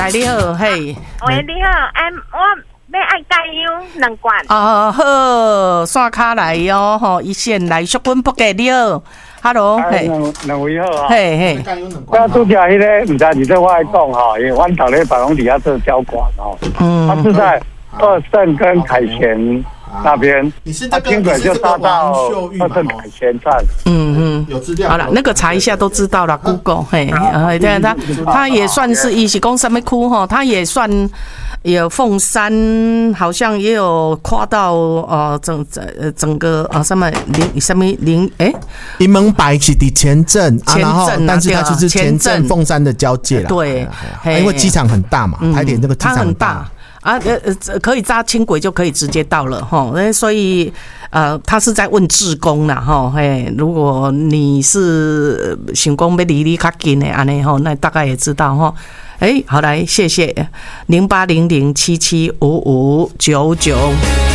来你好，嘿。 喂，你好，我要爱加油2罐。 好，线卡来哦，吼，一线来淑君不给你好 ，Hello， 嘿， 两位好啊。 嘿嘿。 我拄则迄个，唔知你这我来讲哈，因为阮头咧办公底下做交管哦，他是在2圣跟凯旋那边，他轻轨就搭到2圣凯旋站。 有资料。好了，那个查一下都知道了 ，Google， 嘿，对，他也算是伊是讲什么区哈，他也算有凤山，好像也有跨到整个什么零银门白是伫前镇，然后但是它就是前镇凤山的交界啦。 对， 因为机场很大嘛，台铁这个机场很大。 可以搭轻轨就可以直接到了哈，所以他是在问志工啦哈，嘿，如果你是想讲要离你较近的安尼吼，那大概也知道哈。好来，谢谢0800775599。